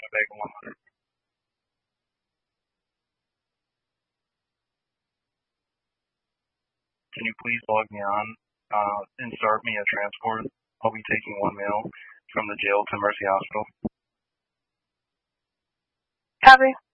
Winnebago 100. Can you please log me on and start me a transport? I'll be taking one male from the jail to Mercy Hospital. Copy.